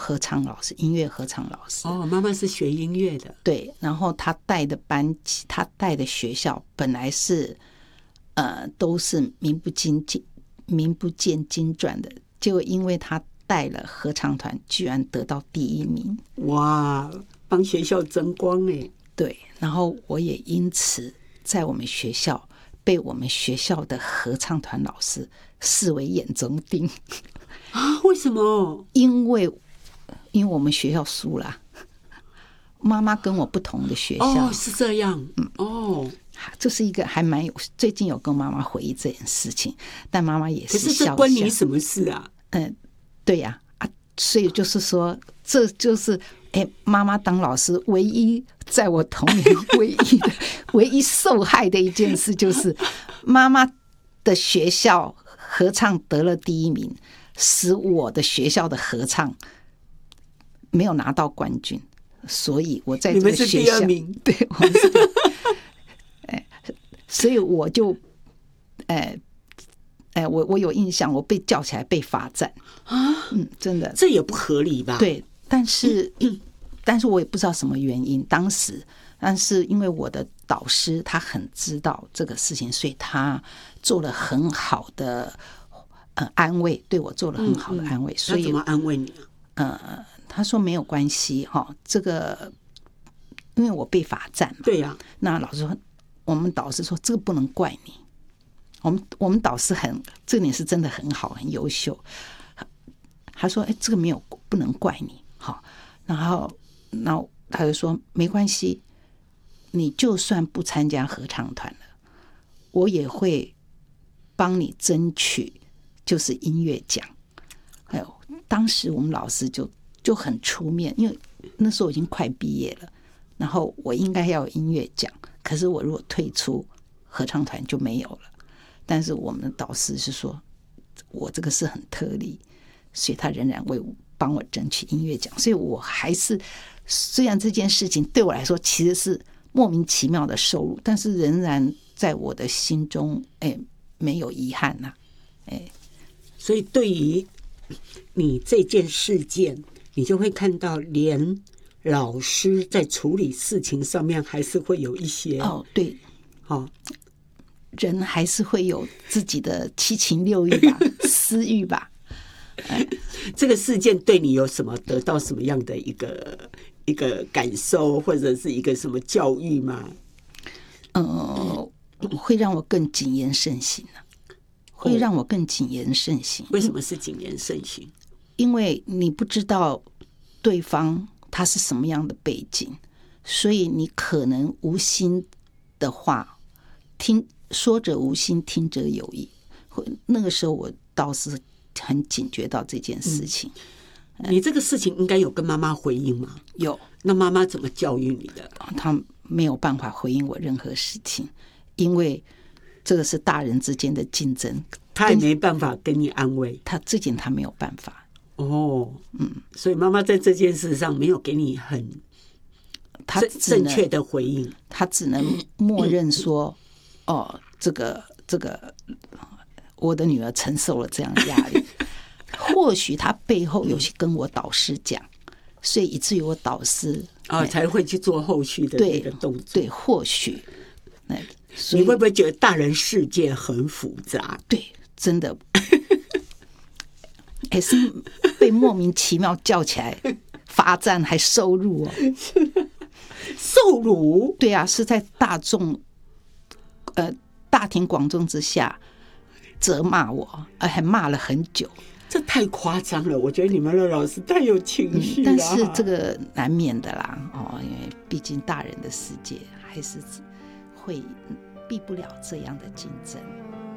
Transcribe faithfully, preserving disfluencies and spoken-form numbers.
合唱老师，音乐合唱老师。 哦，妈妈是学音乐的。 对，然后他带的班级，他带的学校本来是呃都是名不经名不见经传的，结果因为他带了合唱团，居然得到第一名。 哇，帮学校争光哎！ 对，然后我也因此在我们学校被我们学校的合唱团老师视为眼中钉啊？为什么？ 因为因为我们学校输了，妈妈跟我不同的学校。 哦，是这样。嗯，哦， 这是一个还蛮有，最近有跟妈妈回忆这件事情，但妈妈也是笑笑。 可是这关你什么事啊？ 嗯，对呀、啊，啊，所以就是说，这就是哎，妈妈当老师唯一在我童年唯一的唯一受害的一件事，就是妈妈的学校合唱得了第一名，使我的学校的合唱没有拿到冠军，所以我在这个学校， 你们是第二名， 对，我们是第二名哎，所以我就，哎。哎，我我有印象，我被叫起来被罚站啊， 嗯，真的， 这也不合理吧？ 对，但是、嗯、但是我也不知道什么原因，当时，但是因为我的导师他很知道这个事情，所以他做了很好的呃安慰，对我做了很好的安慰。嗯嗯、所以他怎么安慰你啊？呃，他说没有关系哈、哦，这个因为我被罚站嘛， 对呀、啊。 那老师说，我们导师说这个不能怪你。我们我们导师很这点是真的很好，很优秀。他说：“哎，这个没有不能怪你，好。”然后，然后他就说：“没关系，你就算不参加合唱团了，我也会帮你争取，就是音乐奖。”哎呦，当时我们老师就就很出面，因为那时候已经快毕业了，然后我应该要有音乐奖，可是我如果退出合唱团就没有了。但是我们的导师是说，我这个是很特例，所以他仍然为我帮我争取音乐奖。所以我还是，虽然这件事情对我来说其实是莫名其妙的收入，但是仍然在我的心中，哎，没有遗憾呐、啊，哎。 所以对于你这件事件，你就会看到，连老师在处理事情上面还是会有一些哦，对， 哦。 人还是会有自己的七情六欲吧，私欲吧。哎， 这个事件对你有什么得到什么样的一个一个感受，或者是一个什么教育吗？ 呃，会让我更谨言慎行、啊、会让我更谨言慎行。 为什么是谨言慎行？ 因为你不知道对方他是什么样的背景，所以你可能无心的话听。说者无心，听者有意。那个时候我倒是很警觉到这件事情。 嗯、你这个事情应该有跟妈妈回应吗？ 有。 那妈妈怎么教育你的？ 她没有办法回应我任何事情，因为这个是大人之间的竞争， 她也没办法跟你安慰。 她这件她没有办法。 哦，嗯，所以妈妈在这件事上没有给你很她正确的回应， 她只能默认说。哦，这个这个，我的女儿承受了这样的压力，或许她背后有去跟我导师讲，所以以至于我导师啊、哦、才会去做后续的这个动作。 对，对或许， 你会不会觉得大人世界很复杂？ 对，真的，也是被莫名其妙叫起来罚站，还受辱哦， 受辱？ 对啊，是在大众。呃，大庭广众之下责骂我，呃，还骂了很久， 这太夸张了。我觉得你们的老师太有情绪了、 嗯，但是这个难免的啦，哦，因为毕竟大人的世界还是会避不了这样的竞争。